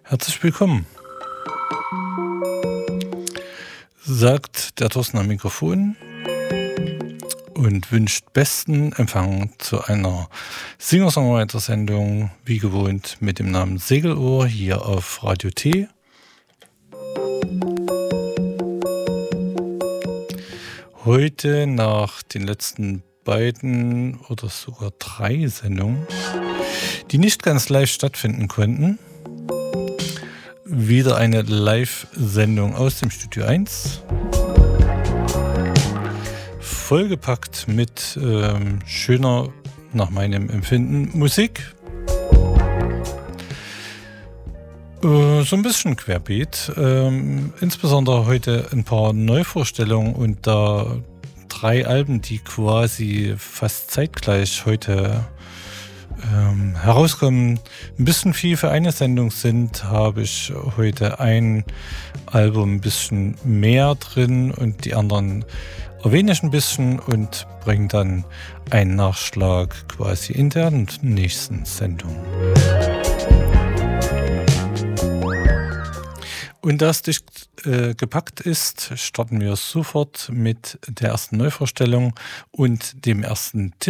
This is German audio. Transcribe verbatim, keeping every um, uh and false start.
Herzlich willkommen, sagt der Thorsten am Mikrofon und wünscht besten Empfang zu einer Singer-Songwriter-Sendung, wie gewohnt mit dem Namen Segelohr hier auf Radio T. Heute nach den letzten beiden oder sogar drei Sendungen, die nicht ganz live stattfinden konnten, wieder eine Live-Sendung aus dem Studio eins. Vollgepackt mit ähm, schöner, nach meinem Empfinden, Musik. Äh, so ein bisschen querbeet. Ähm, insbesondere heute ein paar Neuvorstellungen und da drei Alben, die quasi fast zeitgleich heute ähm, herauskommen, ein bisschen viel für eine Sendung sind, habe ich heute ein Album ein bisschen mehr drin und die anderen erwähne ich ein bisschen und bringe dann einen Nachschlag quasi in der nächsten Sendung. Und da es dicht äh, gepackt ist, starten wir sofort mit der ersten Neuvorstellung und dem ersten Titel.